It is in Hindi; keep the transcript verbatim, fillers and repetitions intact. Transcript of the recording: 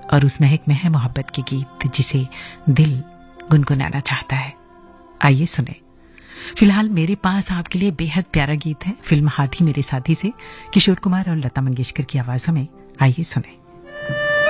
और उस महक में है मोहब्बत के गीत जिसे दिल गुनगुनाना चाहता है। आइए सुने। फिलहाल मेरे पास आपके लिए बेहद प्यारा गीत है फिल्म हाथी मेरे साथी से, किशोर कुमार और लता मंगेशकर की आवाजों में। आइए सुने।